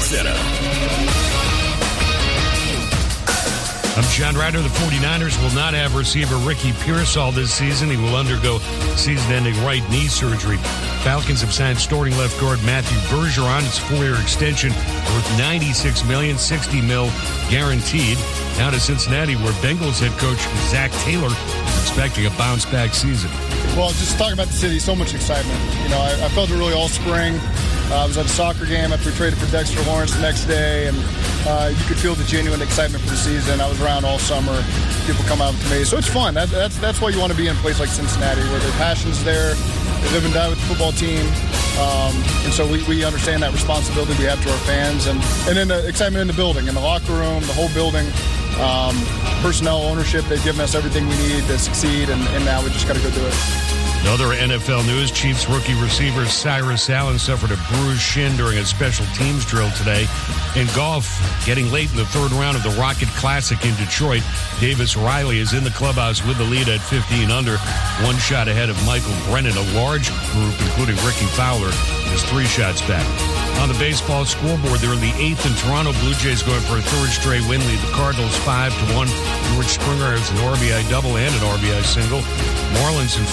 Center. I'm John Ryder. The 49ers will not have receiver Ricky Pearsall this season. He will undergo season-ending right knee surgery. Falcons have signed starting left guard Matthew Bergeron. It's a 4-year extension worth $96 million, $60 million guaranteed. Now to Cincinnati, where Bengals head coach Zach Taylor is expecting a bounce-back season. Well, just talking about the city, so much excitement. You know, I felt it really all spring. I was at a soccer game after we traded for Dexter Lawrence the next day, and you could feel the genuine excitement for the season. I was around all summer. People come out to me. So it's fun. That's why you want to be in a place like Cincinnati, where their passion's there. They live and die with the football team. And so we understand that responsibility we have to our fans. And then the excitement in the building, in the locker room, the whole building. Personnel ownership, they've given us everything we need to succeed, and now we just got to go do it. Other NFL news, Chiefs rookie receiver Cyrus Allen suffered a bruised shin during a special teams drill today. In golf, getting late in the third round of the Rocket Classic in Detroit, Davis Riley is in the clubhouse with the lead at 15 under, one shot ahead of Michael Brennan. A large group, including Ricky Fowler, is 3 shots back. On the baseball scoreboard, they're in the 8th, and Toronto Blue Jays going for a third straight win lead. The Cardinals 5-1. George Springer has an RBI double and an RBI single. Marlins in